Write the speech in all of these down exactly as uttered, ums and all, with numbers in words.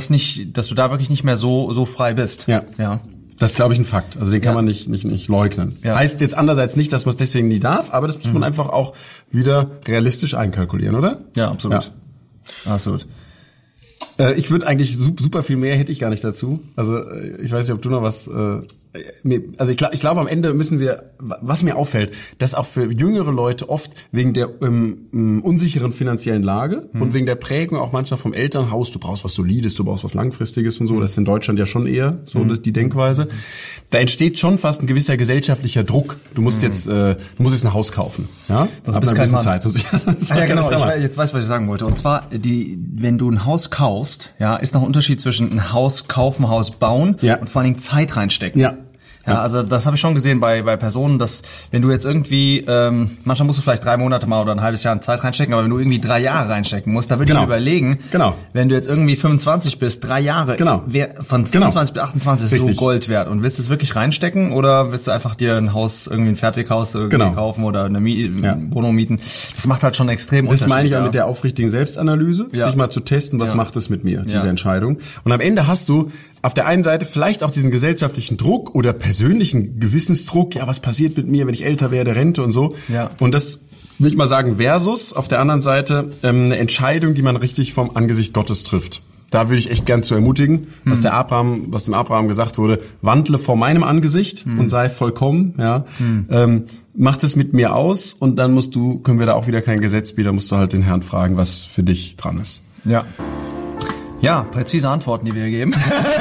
nicht, dass du da wirklich nicht mehr so so frei bist. Ja. Ja. Das ist, glaube ich, ein Fakt. Also den kann ja. man nicht, nicht, nicht leugnen. Ja. Heißt jetzt andererseits nicht, dass man es deswegen nie darf, aber das muss mhm. man einfach auch wieder realistisch einkalkulieren, oder? Ja, absolut. Ja. Absolut. Äh, ich würde eigentlich super viel mehr hätte ich gar nicht dazu. Also ich weiß nicht, ob du noch was... Äh, also ich glaube, ich glaube, am Ende müssen wir, was mir auffällt, dass auch für jüngere Leute oft wegen der ähm, unsicheren finanziellen Lage hm. und wegen der Prägung auch manchmal vom Elternhaus, du brauchst was Solides, du brauchst was Langfristiges und so, das ist in Deutschland ja schon eher so hm. die Denkweise. Da entsteht schon fast ein gewisser gesellschaftlicher Druck. Du musst hm. jetzt, äh, du musst jetzt ein Haus kaufen, ja? Das ist keine Zeit. Also, ah, ja, genau. Ich weiß, jetzt weiß, was ich sagen wollte. Und zwar, die, wenn du ein Haus kaufst, ja, ist noch ein Unterschied zwischen ein Haus kaufen, Haus bauen ja. und vor allen Dingen Zeit reinstecken. Ja. Ja, also das habe ich schon gesehen bei bei Personen, dass wenn du jetzt irgendwie, ähm, manchmal musst du vielleicht drei Monate mal oder ein halbes Jahr Zeit reinstecken, aber wenn du irgendwie drei Jahre reinstecken musst, da würde genau. ich mir überlegen, genau. wenn du jetzt irgendwie fünfundzwanzig bist, drei Jahre, genau. wer, von fünfundzwanzig genau. bis achtundzwanzig ist Richtig. So Gold wert. Und willst du es wirklich reinstecken oder willst du einfach dir ein Haus, irgendwie ein Fertighaus irgendwie genau. kaufen oder eine Mie- ja. Wohnung mieten? Das macht halt schon extrem Unterschied. Das meine ich auch ja. mit der aufrichtigen Selbstanalyse, ja. sich mal zu testen, was ja. macht es mit mir, diese ja. Entscheidung. Und am Ende hast du auf der einen Seite vielleicht auch diesen gesellschaftlichen Druck oder persönlichen Gewissensdruck, ja, was passiert mit mir, wenn ich älter werde, Rente und so. Ja. Und das will ich mal sagen, versus auf der anderen Seite ähm, eine Entscheidung, die man richtig vom Angesicht Gottes trifft. Da würde ich echt gern zu ermutigen, hm. was der Abraham, was dem Abraham gesagt wurde, wandle vor meinem Angesicht hm. und sei vollkommen, ja. Hm. Ähm, mach das mit mir aus und dann musst du, können wir da auch wieder kein Gesetz bieten, musst du halt den Herrn fragen, was für dich dran ist. Ja. Ja, präzise Antworten, die wir geben.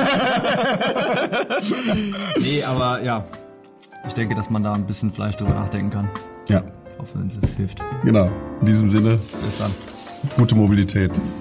Nee, aber ja, ich denke, dass man da ein bisschen vielleicht drüber nachdenken kann. Ja. Ich hoffe, es hilft. Genau. In diesem Sinne. Bis dann. Gute Mobilität.